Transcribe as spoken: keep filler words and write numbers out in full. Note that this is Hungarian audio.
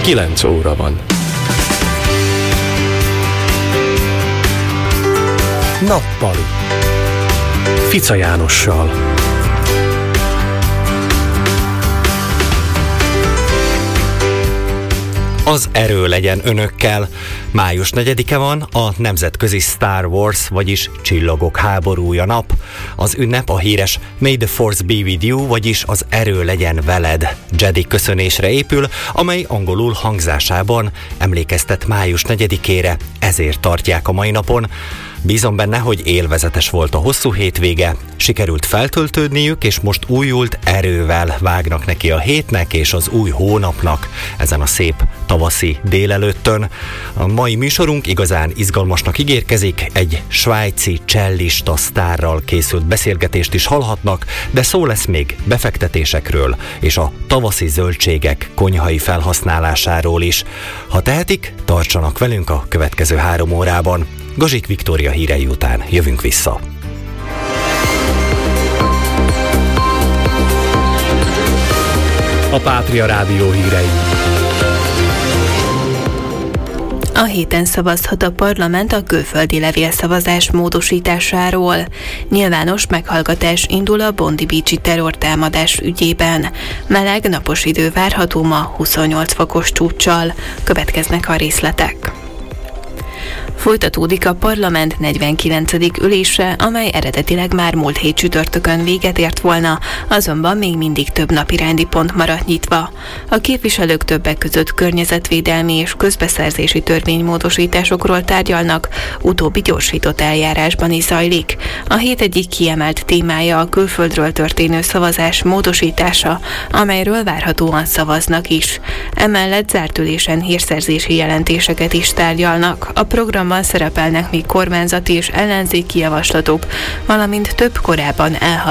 kilenc óra van. Nappali Fica Jánossal. Az erő legyen önökkel. május negyedike van, a nemzetközi Star Wars, vagyis Csillagok háborúja nap. Az ünnep a híres May the Force be with you, vagyis az erő legyen veled Jedi köszönésre épül, amely angolul hangzásában emlékeztet május negyedikére, ezért tartják a mai napon. Bízom benne, hogy élvezetes volt a hosszú hétvége, sikerült feltöltődniük, és most újult erővel vágnak neki a hétnek és az új hónapnak ezen a szép tavaszi délelőttön. A mai műsorunk igazán izgalmasnak ígérkezik, egy svájci csellista sztárral készült beszélgetést is hallhatnak, de szó lesz még befektetésekről és a tavaszi zöldségek konyhai felhasználásáról is. Ha tehetik, tartsanak velünk a következő három órában. Gazsik Viktória hírei után jövünk vissza. A Pátria Rádió hírei. A héten szavazhat a parlament a külföldi levélszavazás módosításáról. Nyilvános meghallgatás indul a Bondi Beach-i terrortámadás ügyében. Meleg, napos idő várható ma huszonnyolc fokos csúccsal. Következnek a részletek. Folytatódik a parlament negyvenkilencedik ülése, amely eredetileg már múlt hét csütörtökön véget ért volna, azonban még mindig több napirendi pont maradt nyitva. A képviselők többek között környezetvédelmi és közbeszerzési törvénymódosításokról tárgyalnak, utóbbi gyorsított eljárásban is zajlik. A hét egyik kiemelt témája a külföldről történő szavazás módosítása, amelyről várhatóan szavaznak is. Emellett zárt ülésen hírszerzési jelentéseket is tárgyalnak. A programban szerepelnek még kormányzati és ellenzéki javaslatok, valamint több korábban elhalasztott